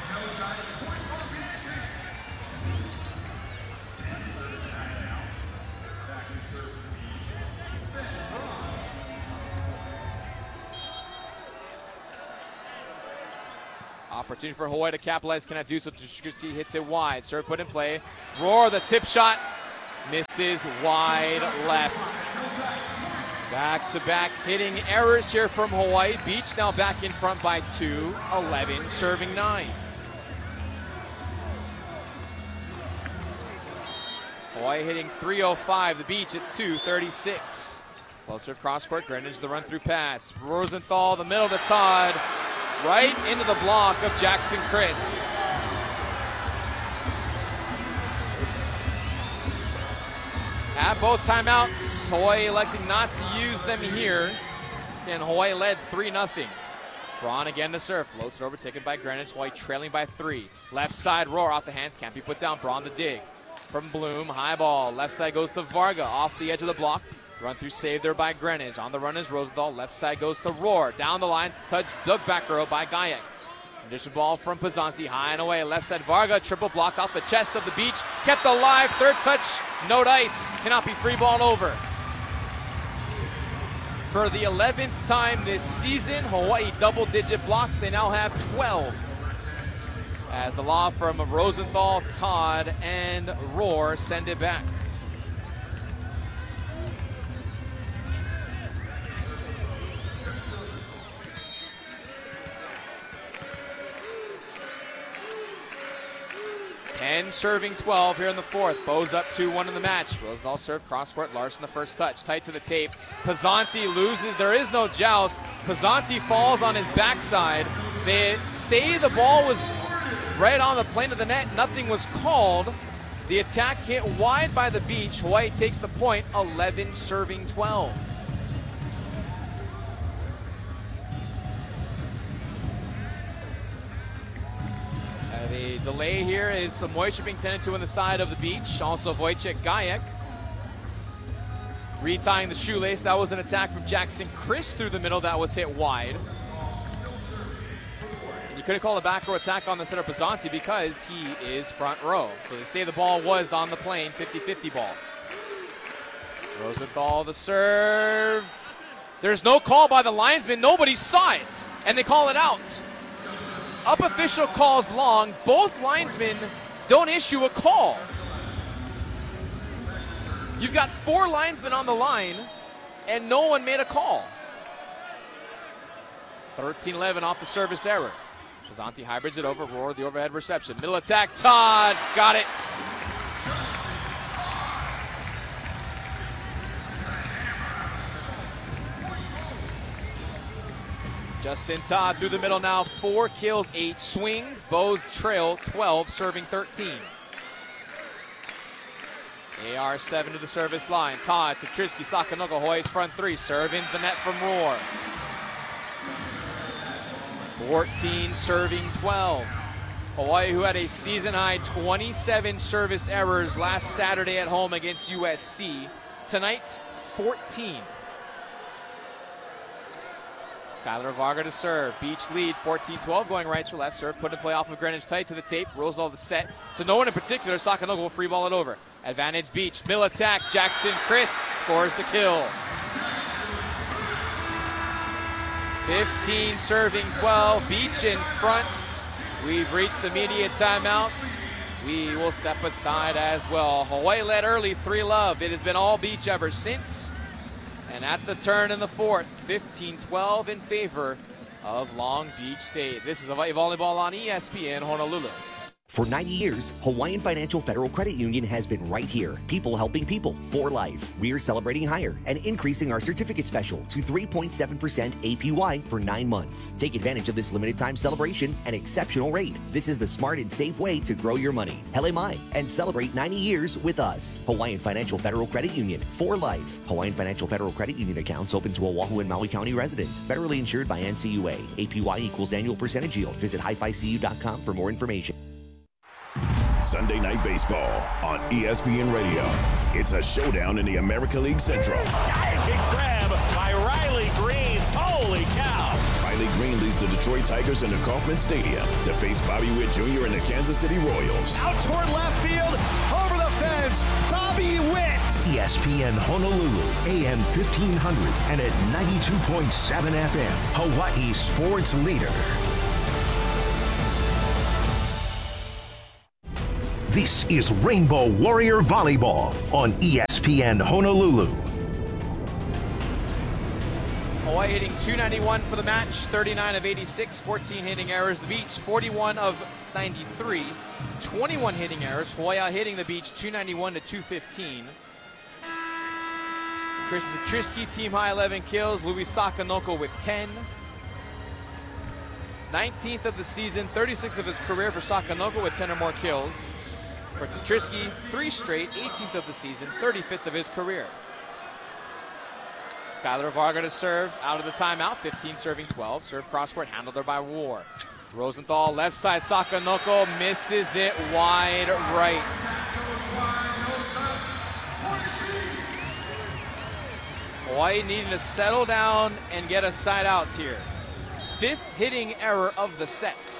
Opportunity for Hawaii to capitalize. Cannot do so. Tushikuchi hits it wide. Serve put in play. Roar, the tip shot. Misses wide left. Back-to-back hitting errors here from Hawaii. Beach now back in front by two. eleven serving nine. Hawaii hitting three oh five. The Beach at two thirty-six. Float serve cross court. Greenwich the run through pass. Rosenthal, the middle to Todd. Right into the block of Jackson Christ. At both timeouts, Hawaii elected not to use them here. And Hawaii led three nothing. Braun again to serve. Floats it over, taken by Greenwich. Hawaii trailing by three. Left side Roar off the hands. Can't be put down. Braun the dig. From Bloom, high ball. Left side goes to Varga off the edge of the block. Run through save there by Greenwich. On the run is Rosenthal. Left side goes to Roar. Down the line, touch dug back row by Gajek. Condition ball from Pizzanti, high and away. Left side Varga, triple blocked off the chest of the Beach. Kept alive, third touch, no dice. Cannot be free ball over. For the eleventh time this season, Hawaii double-digit blocks. They now have twelve. As the law from Rosenthal, Todd, and Roar send it back. ten serving twelve here in the fourth. Bo's up two one in the match. Rosenthal serve cross court. Larson the first touch. Tight to the tape. Pizzanti loses. There is no joust. Pizzanti falls on his backside. They say the ball was right on the plane of the net. Nothing was called. The attack hit wide by the Beach. Hawaii takes the point. eleven serving twelve. The delay here is some moisture being tended to on the side of the Beach. Also Wojciech Gajek retying the shoelace. That was an attack from Jackson Christ through the middle that was hit wide. And you couldn't call a back row attack on the center Pizzanti because he is front row. So they say the ball was on the plane, fifty fifty ball. Rosenthal the serve. There's no call by the linesman. Nobody saw it, and they call it out. Up official calls long. Both linesmen don't issue a call. You've got four linesmen on the line, and no one made a call. thirteen eleven off the service error. Pizzanti hybrids it over. Roar the overhead reception. Middle attack. Todd got it. Justin Todd through the middle now, four kills, eight swings. Bows trail twelve, serving thirteen. A R seven to the service line. Todd to Trisky, Sakanogo, Hawaii's front three. Serve into the net from Roar. fourteen serving twelve. Hawaii, who had a season-high twenty-seven service errors last Saturday at home against U S C. Tonight, fourteen. Skylar Varga to serve. Beach lead, fourteen twelve, going right to left. Serve put in play off of Greenwich tight to the tape. Rosenthal the set. To no one in particular, Sakanogo will free ball it over. Advantage Beach. Middle attack. Jackson Christ scores the kill. fifteen serving twelve. Beach in front. We've reached the media timeouts. We will step aside as well. Hawaii led early, three love. It has been all Beach ever since. And at the turn in the fourth, fifteen twelve in favor of Long Beach State. This is Hawaii Volleyball on E S P N Honolulu. For ninety years, Hawaiian Financial Federal Credit Union has been right here. People helping people for life. We're celebrating higher and increasing our certificate special to three point seven percent A P Y for nine months. Take advantage of this limited time celebration and exceptional rate. This is the smart and safe way to grow your money. Hele mai, and celebrate ninety years with us. Hawaiian Financial Federal Credit Union for life. Hawaiian Financial Federal Credit Union accounts open to Oahu and Maui County residents. Federally insured by N C U A. A P Y equals annual percentage yield. Visit hi fi c u dot com for more information. Sunday Night Baseball on E S P N Radio. It's a showdown in the American League Central. Big grab by Riley Green. Holy cow. Riley Green leads the Detroit Tigers into Kauffman Stadium to face Bobby Witt Junior and the Kansas City Royals. Out toward left field, over the fence, Bobby Witt. E S P N Honolulu, A M fifteen hundred and at ninety-two point seven F M, Hawaii sports leader. This is Rainbow Warrior Volleyball on E S P N Honolulu. Hawaii hitting two ninety-one for the match, thirty-nine of eighty-six, fourteen hitting errors. The Beach, forty-one of ninety-three, twenty-one hitting errors. Hawaii hitting the Beach, two ninety-one to two fifteen. Chris Petrisky, team high eleven kills. Louis Sakanoko with ten. nineteenth of the season, thirty-six of his career for Sakanoko with ten or more kills. For Petrisky, three straight, eighteenth of the season, thirty-fifth of his career. Skylar Varga to serve out of the timeout, fifteen serving twelve. Serve cross-court, handled there by War. Rosenthal, left side, Sakanoko misses it wide right. Hawaii needing to settle down and get a side out here. Fifth hitting error of the set.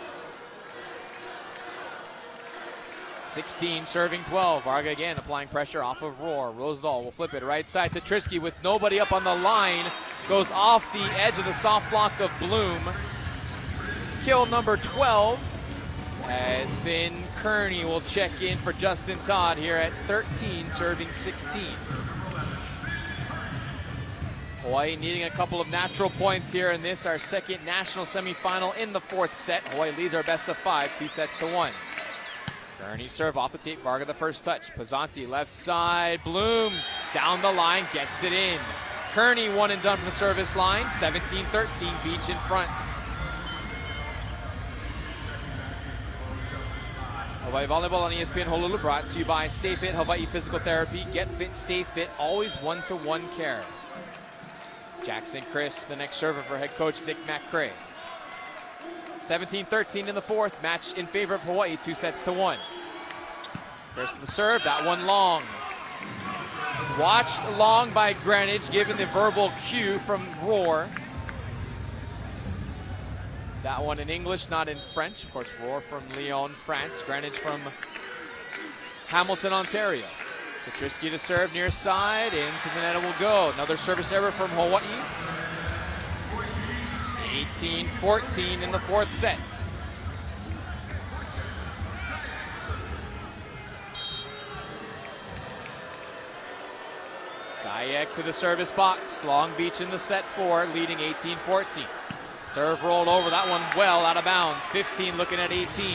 sixteen serving twelve. Varga again applying pressure off of Roar. Rosenthal will flip it right side to Trisky with nobody up on the line. Goes off the edge of the soft block of Bloom. Kill number twelve as Finn Kearney will check in for Justin Todd here at thirteen serving sixteen. Hawaii needing a couple of natural points here in this, our second national semifinal in the fourth set. Hawaii leads our best of five, two sets to one. Kearney serve off the tape, Varga the first touch. Pizzanti left side, Bloom down the line, gets it in. Kearney one and done from the service line, seventeen thirteen, Beach in front. Hawaii Volleyball on E S P N Honolulu brought to you by Stay Fit Hawaii Physical Therapy. Get fit, stay fit, always one-to-one care. Jackson Chris, the next server for head coach Nick McCray. seventeen thirteen in the fourth, match in favor of Hawaii, two sets to one. First the serve, that one long. Watched long by Greenwich, given the verbal cue from Roar. That one in English, not in French. Of course, Roar from Lyon, France. Greenwich from Hamilton, Ontario. Petrisky to serve near side, into the net it will go. Another service error from Hawaii. eighteen fourteen in the fourth set. Gayek to the service box. Long Beach in the set four, leading eighteen fourteen. Serve rolled over, that one well out of bounds. fifteen looking at eighteen.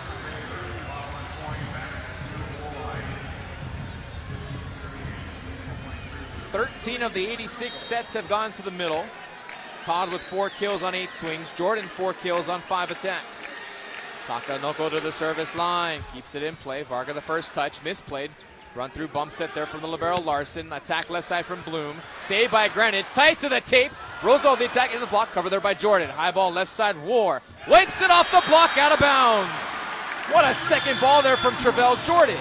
thirteen of the eighty-six sets have gone to the middle. Todd with four kills on eight swings. Jordan four kills on five attacks. Sakanoko to the service line. Keeps it in play. Varga the first touch. Misplayed. Run through bump set there from the libero Larson. Attack left side from Bloom. Saved by Greenwich. Tight to the tape. Rosenthal the attack in the block. Covered there by Jordan. High ball left side. War. Wipes it off the block out of bounds. What a second ball there from Travell Jordan.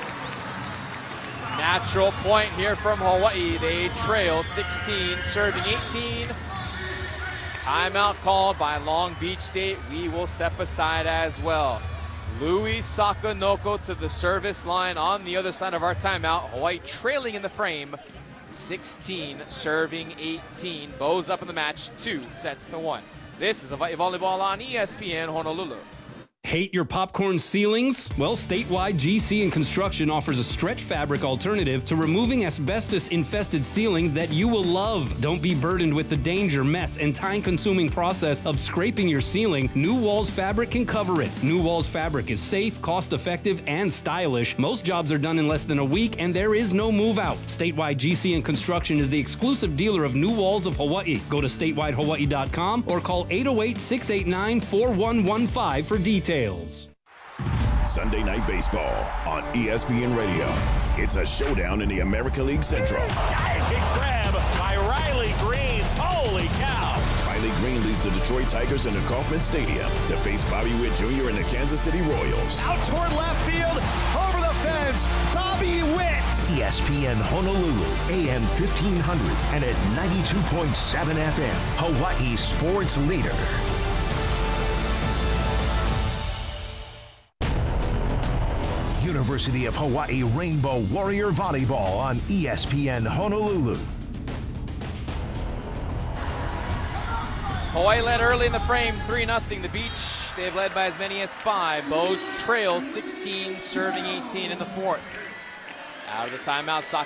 Natural point here from Hawaii. They trail sixteen, serving eighteen. Timeout called by Long Beach State. We will step aside as well. Louis Sakanoko to the service line on the other side of our timeout. Hawaii trailing in the frame, sixteen, serving eighteen. Bows up in the match, two sets to one. This is Hawaii Volleyball on E S P N Honolulu. Hate your popcorn ceilings? Well, Statewide G C and Construction offers a stretch fabric alternative to removing asbestos-infested ceilings that you will love. Don't be burdened with the danger, mess, and time-consuming process of scraping your ceiling. New Walls Fabric can cover it. New Walls Fabric is safe, cost-effective, and stylish. Most jobs are done in less than a week, and there is no move-out. Statewide G C and Construction is the exclusive dealer of New Walls of Hawaii. Go to statewide hawaii dot com or call eight oh eight, six eight nine, four one one five for details. Sunday Night Baseball on E S P N Radio. It's a showdown in the America League Central. Kick grab by Riley Green. Holy cow. Riley Green leads the Detroit Tigers into Kauffman Stadium to face Bobby Witt Junior and the Kansas City Royals. Out toward left field, over the fence, Bobby Witt. E S P N Honolulu, A M fifteen hundred and at ninety-two point seven F M, Hawaii sports leader. University of Hawaii Rainbow Warrior Volleyball on E S P N Honolulu. Hawaii led early in the frame, three nothing. The Beach They've led by as many as five. Bows trails sixteen, serving eighteen in the fourth. Out of the timeout, Sock